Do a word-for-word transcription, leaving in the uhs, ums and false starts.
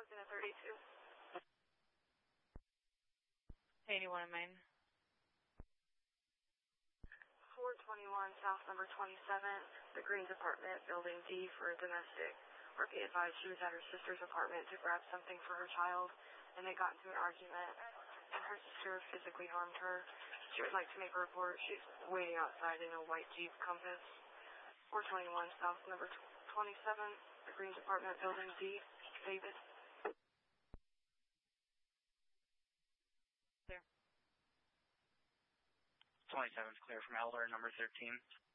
Johnson at thirty-two. eighty-one in Maine. four twenty-one South number twenty-seven, the Greens apartment, building D for a domestic. Or be advised she was at her sister's apartment to grab something for her child, and they got into an argument, and her sister physically harmed her. She would like to make a report. She's waiting outside in a white Jeep Compass. four twenty-one South number twenty-seven, the Greens apartment, building D, David. twenty-seven is clear from Elder, number thirteen.